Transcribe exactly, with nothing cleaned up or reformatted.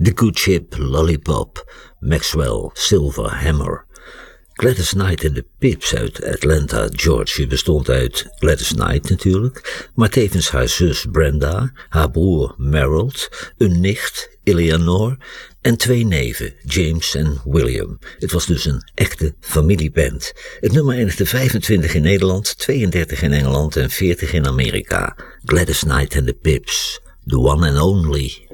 The Good Ship, Lollipop, Maxwell, Silver Hammer. Gladys Knight en de Pips uit Atlanta, Georgia bestond uit Gladys Knight natuurlijk, maar tevens haar zus Brenda, haar broer Merrill, een nicht Eleanor en twee neven James en William. Het was dus een echte familieband. Het nummer eindigde vijfentwintig in Nederland, tweeëndertig in Engeland en veertig in Amerika. Gladys Knight en de Pips, the one and only.